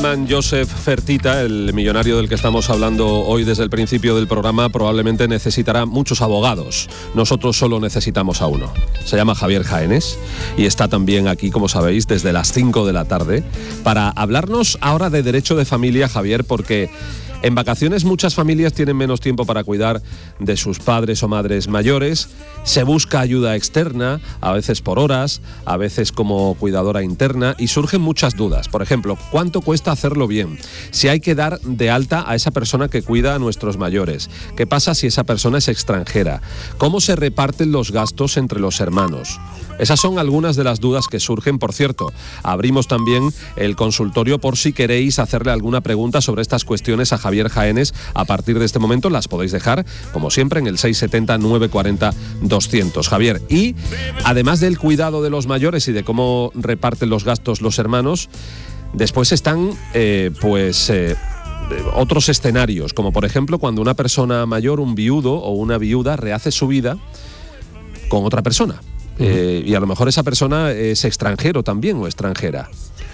Fernand Joseph Fertitta, el millonario del que estamos hablando hoy desde el principio del programa, probablemente necesitará muchos abogados. Nosotros solo necesitamos a uno. Se llama Javier Jaénes y está también aquí, como sabéis, desde las 5 de la tarde para hablarnos ahora de derecho de familia, Javier, porque en vacaciones muchas familias tienen menos tiempo para cuidar de sus padres o madres mayores, se busca ayuda externa, a veces por horas, a veces como cuidadora interna, y surgen muchas dudas. Por ejemplo, ¿cuánto cuesta hacerlo bien? Si hay que dar de alta a esa persona que cuida a nuestros mayores. ¿Qué pasa si esa persona es extranjera? ¿Cómo se reparten los gastos entre los hermanos? Esas son algunas de las dudas que surgen. Por cierto, abrimos también el consultorio por si queréis hacerle alguna pregunta sobre estas cuestiones a Javier Jaénes. A partir de este momento las podéis dejar, como siempre, en el 670-940-200. Javier, y además del cuidado de los mayores y de cómo reparten los gastos los hermanos, después están otros escenarios, como por ejemplo cuando una persona mayor, un viudo o una viuda, rehace su vida con otra persona. Y a lo mejor esa persona es extranjero también o extranjera.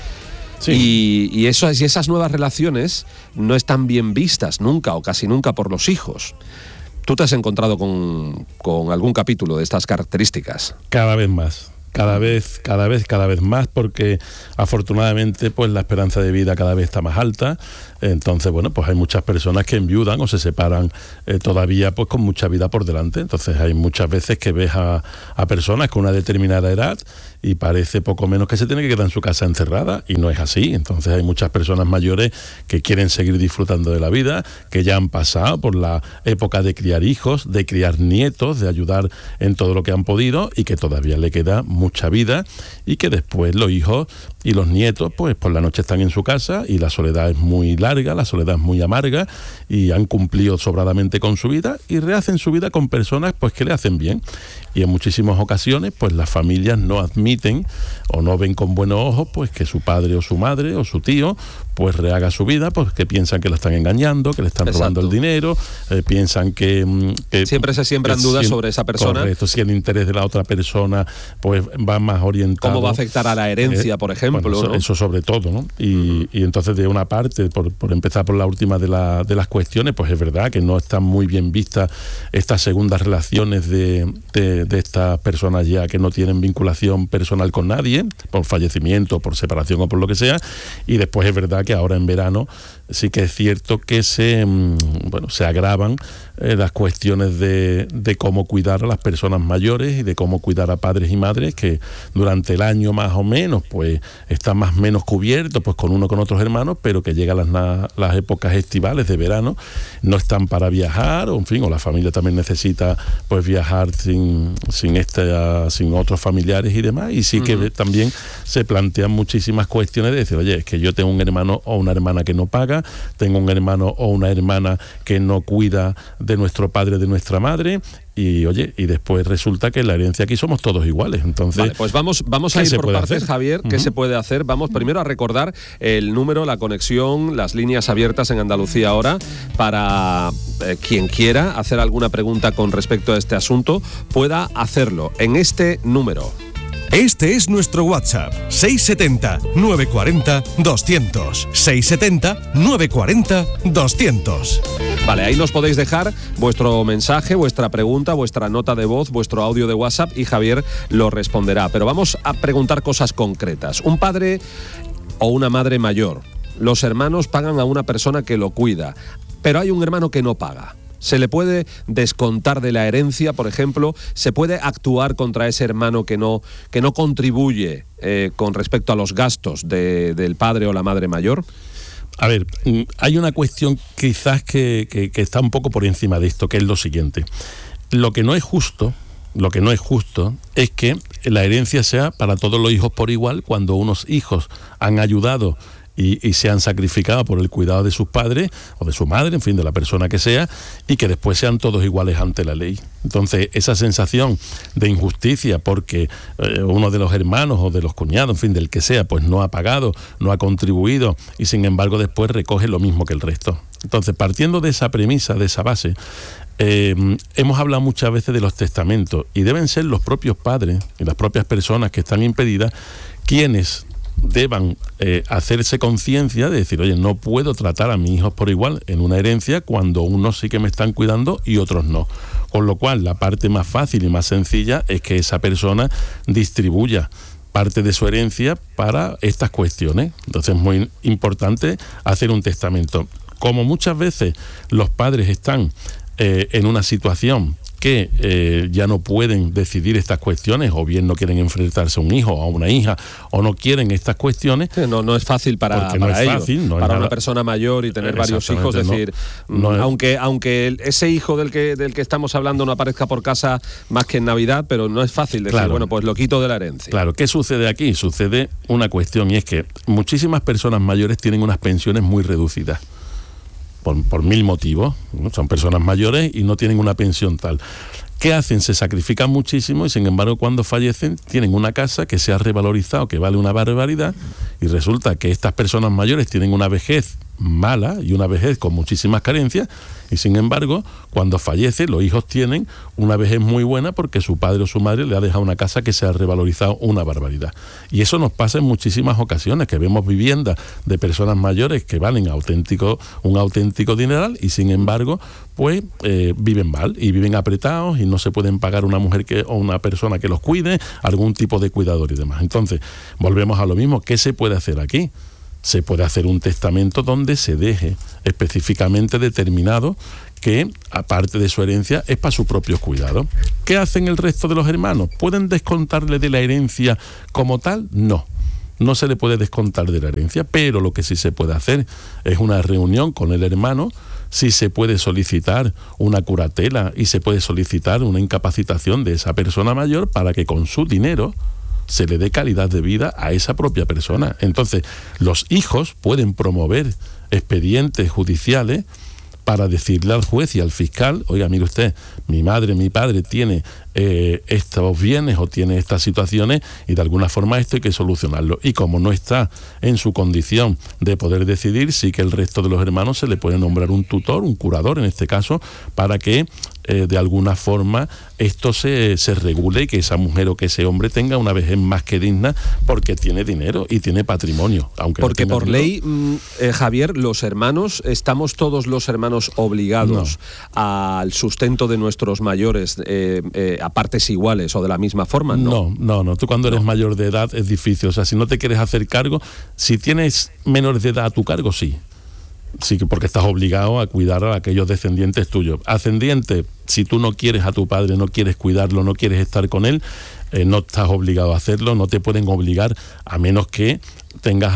Sí. Y esas nuevas relaciones no están bien vistas nunca o casi nunca por los hijos. ¿Tú te has encontrado con algún capítulo de estas características? Cada vez más. Cada vez más, porque afortunadamente pues la esperanza de vida cada vez está más alta. Entonces, bueno, pues hay muchas personas que enviudan o se separan todavía pues con mucha vida por delante. Entonces hay muchas veces que ves a personas con una determinada edad y parece poco menos que se tiene que quedar en su casa encerrada, y no es así. Entonces hay muchas personas mayores que quieren seguir disfrutando de la vida, que ya han pasado por la época de criar hijos, de criar nietos, de ayudar en todo lo que han podido, y que todavía le queda mucha vida, y que después los hijos y los nietos pues por la noche están en su casa y la soledad es muy larga, la soledad es muy amarga, y han cumplido sobradamente con su vida y rehacen su vida con personas pues que le hacen bien. Y en muchísimas ocasiones pues las familias no admiten o no ven con buenos ojos pues que su padre o su madre o su tío pues rehaga su vida, porque piensan que la están engañando, que le están robando el dinero, piensan que siempre se siembran dudas sobre esa persona. Correcto, si el interés de la otra persona pues va más orientado. ¿Cómo va a afectar a la herencia, por ejemplo? Bueno, ¿no? Eso sobre todo, ¿no? Y entonces, de una parte, por empezar por la última de las cuestiones, pues es verdad que no están muy bien vistas estas segundas relaciones de estas personas ya que no tienen vinculación personal con nadie, por fallecimiento, por separación o por lo que sea. Y después es verdad que ahora en verano sí que es cierto que se agravan las cuestiones de cómo cuidar a las personas mayores y de cómo cuidar a padres y madres que durante el año más o menos pues están más o menos cubiertos pues con otros hermanos, pero que llegan las épocas estivales de verano, no están para viajar, o en fin, o la familia también necesita pues viajar sin otros familiares y demás, y sí que también se plantean muchísimas cuestiones de decir, oye, es que yo tengo un hermano o una hermana que no paga, tengo un hermano o una hermana que no cuida de nuestro padre, de nuestra madre, y después resulta que en la herencia aquí somos todos iguales. Entonces, vale, pues vamos a ir por partes, Javier. ¿Qué se puede hacer? Vamos primero a recordar el número, la conexión, las líneas abiertas en Andalucía ahora, para quien quiera hacer alguna pregunta con respecto a este asunto, pueda hacerlo en este número. Este es nuestro WhatsApp, 670-940-200. 670-940-200. Vale, ahí nos podéis dejar vuestro mensaje, vuestra pregunta, vuestra nota de voz, vuestro audio de WhatsApp, y Javier lo responderá. Pero vamos a preguntar cosas concretas. Un padre o una madre mayor, los hermanos pagan a una persona que lo cuida, pero hay un hermano que no paga. ¿Se le puede descontar de la herencia, por ejemplo? ¿Se puede actuar contra ese hermano que no contribuye con respecto a los gastos del padre o la madre mayor? A ver, hay una cuestión quizás que está un poco por encima de esto, que es lo siguiente. Lo que no es justo es que la herencia sea para todos los hijos por igual, cuando unos hijos han ayudado y se han sacrificado por el cuidado de sus padres o de su madre, en fin, de la persona que sea, y que después sean todos iguales ante la ley. Entonces, esa sensación de injusticia porque uno de los hermanos o de los cuñados, en fin, del que sea, pues no ha pagado, no ha contribuido, y sin embargo después recoge lo mismo que el resto. Entonces, partiendo de esa premisa, de esa base, hemos hablado muchas veces de los testamentos, y deben ser los propios padres y las propias personas que están impedidas quienes deban hacerse conciencia de decir, oye, no puedo tratar a mis hijos por igual en una herencia cuando unos sí que me están cuidando y otros no. Con lo cual, la parte más fácil y más sencilla es que esa persona distribuya parte de su herencia para estas cuestiones. Entonces es muy importante hacer un testamento. Como muchas veces los padres están en una situación que ya no pueden decidir estas cuestiones, o bien no quieren enfrentarse a un hijo o a una hija, o no quieren estas cuestiones. No es fácil para no es ellos, fácil, no es para nada. una persona mayor y tener varios hijos, decir, aunque ese hijo del que estamos hablando no aparezca por casa más que en Navidad, pero no es fácil decir, claro, bueno, pues lo quito de la herencia. Claro, ¿qué sucede aquí? Sucede una cuestión, y es que muchísimas personas mayores tienen unas pensiones muy reducidas. Por mil motivos, ¿no? Son personas mayores y no tienen una pensión tal. ¿Qué hacen? Se sacrifican muchísimo y sin embargo cuando fallecen tienen una casa que se ha revalorizado, que vale una barbaridad, y resulta que estas personas mayores tienen una vejez mala y una vejez con muchísimas carencias, y sin embargo cuando fallece los hijos tienen una vejez muy buena porque su padre o su madre le ha dejado una casa que se ha revalorizado una barbaridad. Y eso nos pasa en muchísimas ocasiones, que vemos viviendas de personas mayores que valen un auténtico dineral, y sin embargo pues viven mal y viven apretados y no se pueden pagar una mujer o una persona que los cuide, algún tipo de cuidador y demás. Entonces volvemos a lo mismo. ¿Qué se puede hacer aquí? Se puede hacer un testamento donde se deje específicamente determinado que, aparte de su herencia, es para sus propios cuidados. ¿Qué hacen el resto de los hermanos? ¿Pueden descontarle de la herencia como tal? No. No se le puede descontar de la herencia, pero lo que sí se puede hacer es una reunión con el hermano. Si se puede solicitar una curatela y se puede solicitar una incapacitación de esa persona mayor para que con su dinero se le dé calidad de vida a esa propia persona. Entonces, los hijos pueden promover expedientes judiciales para decirle al juez y al fiscal, oiga, mire usted, mi madre, mi padre tiene estos bienes o tiene estas situaciones y de alguna forma esto hay que solucionarlo. Y como no está en su condición de poder decidir, sí que el resto de los hermanos se le puede nombrar un tutor, un curador en este caso, para que de alguna forma esto se regule y que esa mujer o que ese hombre tenga una vejez más que digna porque tiene dinero y tiene patrimonio. Porque por ley, Javier, los hermanos, ¿estamos todos los hermanos obligados al sustento de nuestros mayores a partes iguales o de la misma forma? No. Tú cuando eres mayor de edad es difícil. O sea, si no te quieres hacer cargo, si tienes menores de edad a tu cargo, sí. Sí, porque estás obligado a cuidar a aquellos descendientes tuyos. Ascendiente, si tú no quieres a tu padre, no quieres cuidarlo, no quieres estar con él, no estás obligado a hacerlo, no te pueden obligar a menos que tengas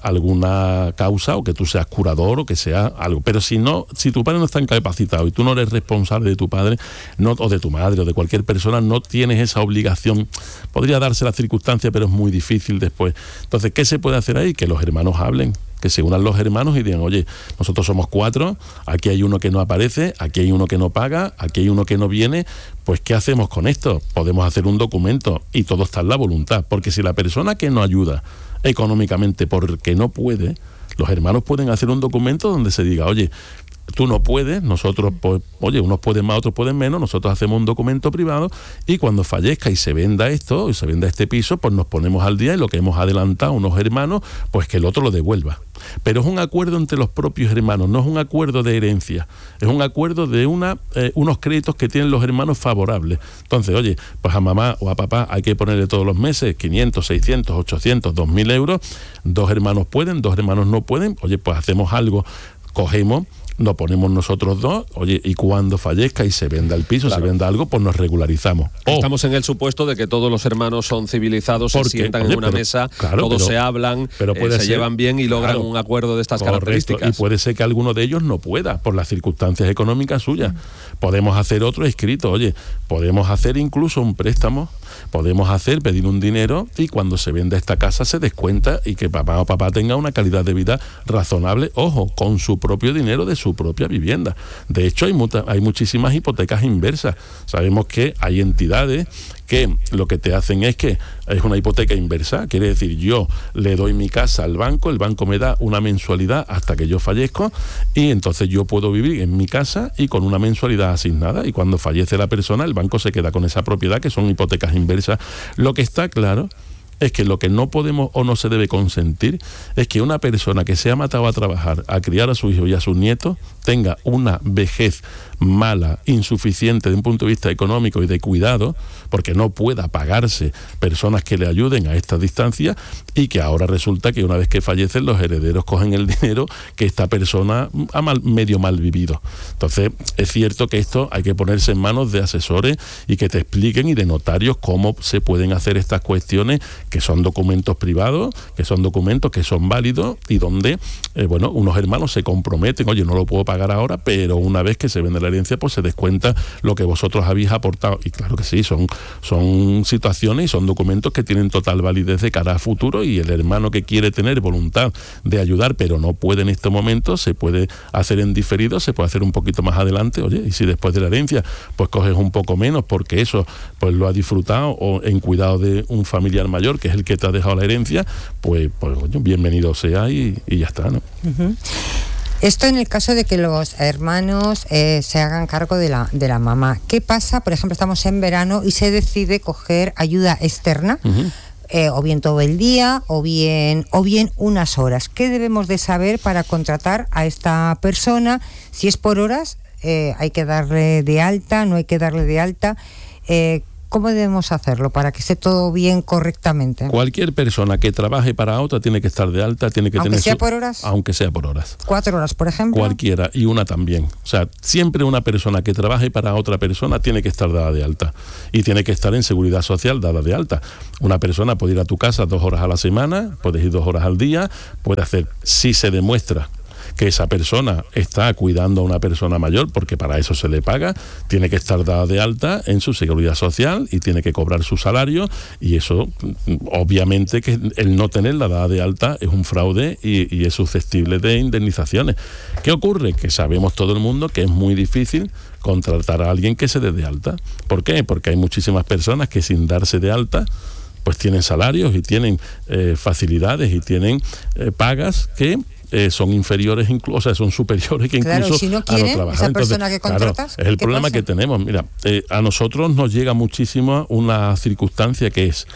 alguna causa o que tú seas curador o que sea algo. Pero si tu padre no está incapacitado y tú no eres responsable de tu padre o de tu madre o de cualquier persona, no tienes esa obligación. Podría darse la circunstancia, pero es muy difícil después. Entonces, ¿qué se puede hacer ahí? Que los hermanos hablen, que se unan los hermanos y digan, oye, nosotros somos 4, aquí hay uno que no aparece, aquí hay uno que no paga, aquí hay uno que no viene, pues ¿qué hacemos con esto? Podemos hacer un documento y todo está en la voluntad, porque si la persona que no ayuda económicamente porque no puede, los hermanos pueden hacer un documento donde se diga, oye, tú no puedes, nosotros, pues, oye, unos pueden más, otros pueden menos, nosotros hacemos un documento privado y cuando fallezca y se venda esto, y se venda este piso, pues nos ponemos al día y lo que hemos adelantado unos hermanos, pues que el otro lo devuelva. Pero es un acuerdo entre los propios hermanos, no es un acuerdo de herencia, es un acuerdo de unos créditos que tienen los hermanos favorables. Entonces, oye, pues a mamá o a papá hay que ponerle todos los meses 500, 600, 800, 2.000 euros, 2 hermanos pueden, 2 hermanos no pueden, oye, pues hacemos algo, cogemos, nos ponemos nosotros 2, oye, y cuando fallezca y se venda el piso, se venda algo, pues nos regularizamos. Estamos en el supuesto de que todos los hermanos son civilizados, se sientan en una mesa, todos se hablan, se llevan bien y logran un acuerdo de estas características. Y puede ser que alguno de ellos no pueda, por las circunstancias económicas suyas. Podemos hacer otro escrito, oye, podemos hacer incluso un préstamo, podemos pedir un dinero y cuando se venda esta casa se descuenta y que papá o papá tenga una calidad de vida razonable, ojo, con su propio dinero de su propia vivienda. De hecho, hay muchísimas hipotecas inversas. Sabemos que hay entidades que lo que te hacen es una hipoteca inversa, quiere decir, yo le doy mi casa al banco, el banco me da una mensualidad hasta que yo fallezco y entonces yo puedo vivir en mi casa y con una mensualidad asignada, y cuando fallece la persona el banco se queda con esa propiedad, que son hipotecas inversas. Lo que está claro es que lo que no podemos o no se debe consentir es que una persona que se ha matado a trabajar, a criar a su hijo y a sus nietos, tenga una vejez mala, insuficiente de un punto de vista económico y de cuidado, porque no pueda pagarse personas que le ayuden a esta distancia, y que ahora resulta que una vez que fallecen los herederos cogen el dinero que esta persona ha medio mal vivido. Entonces es cierto que esto hay que ponerse en manos de asesores y que te expliquen, y de notarios, cómo se pueden hacer estas cuestiones, que son documentos privados, que son documentos que son válidos, y donde unos hermanos se comprometen, oye, no lo puedo pagar ahora, pero una vez que se vende la herencia, pues se descuenta lo que vosotros habéis aportado. Y claro que sí, son situaciones y son documentos que tienen total validez de cara a futuro, y el hermano que quiere tener voluntad de ayudar pero no puede en este momento, se puede hacer en diferido, se puede hacer un poquito más adelante. Oye, y si después de la herencia pues coges un poco menos porque eso pues lo ha disfrutado, o en cuidado de un familiar mayor que es el que te ha dejado la herencia, pues oye, bienvenido sea, y ya está, ¿no? Uh-huh. Esto en el caso de que los hermanos se hagan cargo de la mamá. ¿Qué pasa? Por ejemplo, estamos en verano y se decide coger ayuda externa, o bien todo el día, o bien unas horas. ¿Qué debemos de saber para contratar a esta persona? Si es por horas, hay que darle de alta, no hay que darle de alta. ¿Cómo debemos hacerlo para que esté todo bien correctamente? Cualquier persona que trabaje para otra tiene que estar de alta, tiene que ¿Aunque sea por horas? Aunque sea por horas. 4 horas, por ejemplo. Cualquiera, y una también. O sea, siempre una persona que trabaje para otra persona tiene que estar dada de alta. Y tiene que estar en seguridad social dada de alta. Una persona puede ir a tu casa 2 horas a la semana, puedes ir 2 horas al día, puede hacer, si se demuestra que esa persona está cuidando a una persona mayor, porque para eso se le paga, tiene que estar dada de alta en su seguridad social y tiene que cobrar su salario, y eso obviamente que el no tenerla dada de alta es un fraude y es susceptible de indemnizaciones. ¿Qué ocurre? Que sabemos todo el mundo que es muy difícil contratar a alguien que se dé de alta. ¿Por qué? Porque hay muchísimas personas que sin darse de alta pues tienen salarios y tienen facilidades y tienen pagas que son inferiores, o sea, son superiores que incluso, claro, si no quiere, a no trabajar. esa persona que contratas, claro, es el problema que tenemos. Mira, a nosotros nos llega muchísimo una circunstancia que es,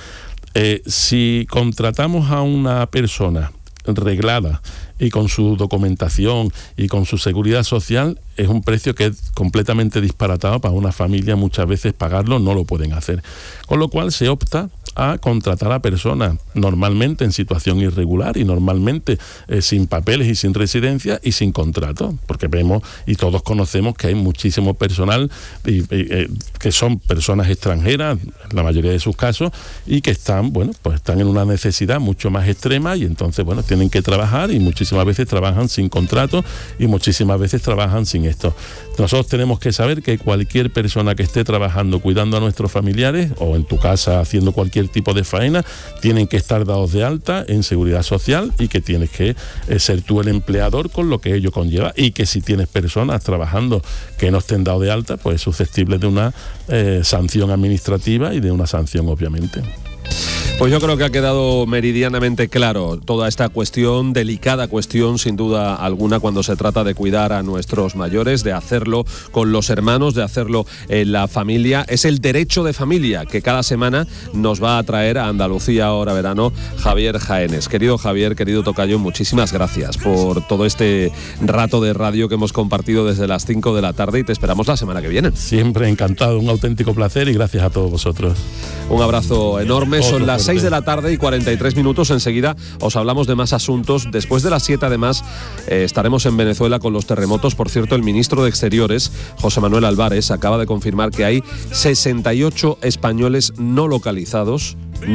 si contratamos a una persona reglada y con su documentación y con su seguridad social, es un precio que es completamente disparatado para una familia. Muchas veces pagarlo no lo pueden hacer, con lo cual se opta a contratar a personas normalmente en situación irregular y normalmente sin papeles y sin residencia y sin contrato, porque vemos y todos conocemos que hay muchísimo personal que son personas extranjeras, la mayoría de sus casos, y que están en una necesidad mucho más extrema, y entonces tienen que trabajar, y muchísimas veces trabajan sin contrato y muchísimas veces trabajan sin esto. Nosotros tenemos que saber que cualquier persona que esté trabajando cuidando a nuestros familiares, o en tu casa haciendo cualquier tipo de faena, tienen que estar dados de alta en seguridad social, y que tienes que ser tú el empleador con lo que ello conlleva, y que si tienes personas trabajando que no estén dados de alta, pues es susceptible de una sanción administrativa y de una sanción, obviamente. Pues yo creo que ha quedado meridianamente claro toda esta cuestión, delicada cuestión sin duda alguna, cuando se trata de cuidar a nuestros mayores, de hacerlo con los hermanos, de hacerlo en la familia. Es el derecho de familia que cada semana nos va a traer a Andalucía Ahora Verano Javier Jaénes. Querido Javier, querido tocayo, muchísimas gracias por todo este rato de radio que hemos compartido desde las 5 de la tarde, y te esperamos la semana que viene. Siempre encantado, un auténtico placer, y gracias a todos vosotros. Un abrazo enorme. Son las 6 de la tarde y 43 minutos. Enseguida os hablamos de más asuntos. Después de las 7, además, estaremos en Venezuela con los terremotos. Por cierto, el ministro de Exteriores, José Manuel Álvarez, acaba de confirmar que hay 68 españoles no localizados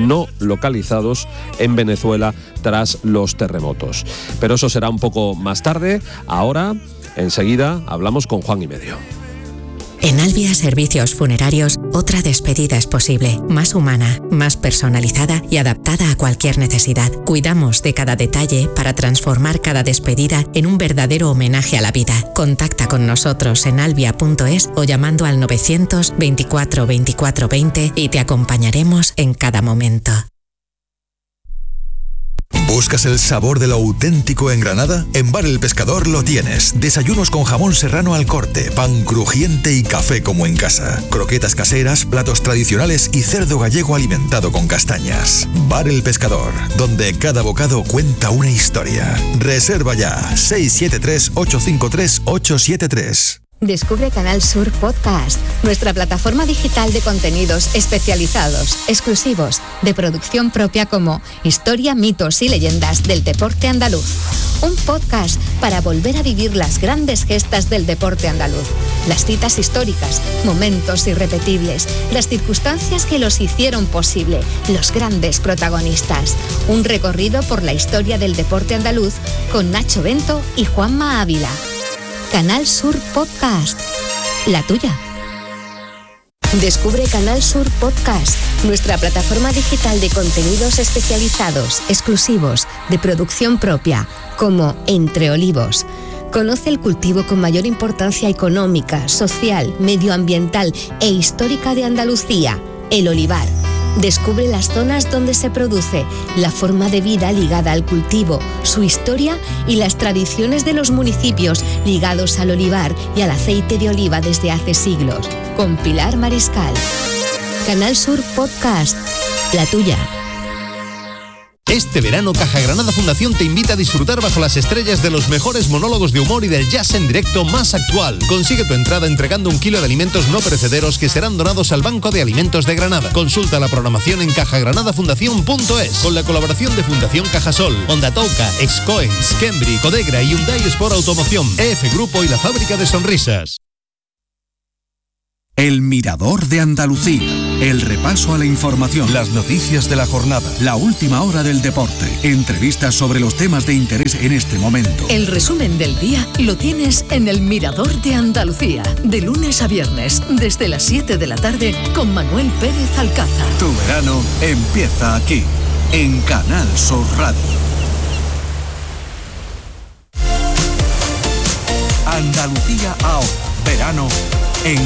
en Venezuela tras los terremotos. Pero eso será un poco más tarde. Ahora, enseguida, hablamos con Juan y Medio. En Albia Servicios Funerarios, otra despedida es posible, más humana, más personalizada y adaptada a cualquier necesidad. Cuidamos de cada detalle para transformar cada despedida en un verdadero homenaje a la vida. Contacta con nosotros en albia.es o llamando al 900 24 24 20 y te acompañaremos en cada momento. ¿Buscas el sabor de lo auténtico en Granada? En Bar El Pescador lo tienes. Desayunos con jamón serrano al corte, pan crujiente y café como en casa. Croquetas caseras, platos tradicionales y cerdo gallego alimentado con castañas. Bar El Pescador, donde cada bocado cuenta una historia. Reserva ya 673-853-873. Descubre Canal Sur Podcast, nuestra plataforma digital de contenidos especializados, exclusivos, de producción propia como Historia, mitos y leyendas del deporte andaluz. Un podcast para volver a vivir las grandes gestas del deporte andaluz, las citas históricas, momentos irrepetibles, las circunstancias que los hicieron posible, los grandes protagonistas. Un recorrido por la historia del deporte andaluz con Nacho Bento y Juanma Ávila. Canal Sur Podcast, la tuya. Descubre Canal Sur Podcast, nuestra plataforma digital de contenidos especializados, exclusivos, de producción propia, como Entre Olivos. Conoce el cultivo con mayor importancia económica, social, medioambiental e histórica de Andalucía, el olivar. Descubre las zonas donde se produce, la forma de vida ligada al cultivo, su historia y las tradiciones de los municipios ligados al olivar y al aceite de oliva desde hace siglos. Con Pilar Mariscal. Canal Sur Podcast, la tuya. Este verano, Caja Granada Fundación te invita a disfrutar bajo las estrellas de los mejores monólogos de humor y del jazz en directo más actual. Consigue tu entrada entregando 1 kilo de alimentos no perecederos que serán donados al Banco de Alimentos de Granada. Consulta la programación en cajagranadafundación.es con la colaboración de Fundación Cajasol, Ondatoca, Excoens, Cambridge, Codegra y Hyundai Sport Automoción, EF Grupo y la Fábrica de Sonrisas. El Mirador de Andalucía. El repaso a la información, las noticias de la jornada, la última hora del deporte, entrevistas sobre los temas de interés en este momento. El resumen del día lo tienes en El Mirador de Andalucía, de lunes a viernes, desde las 7 de la tarde, con Manuel Pérez Alcázar. Tu verano empieza aquí, en Canal Sur Radio. Andalucía ahora, verano en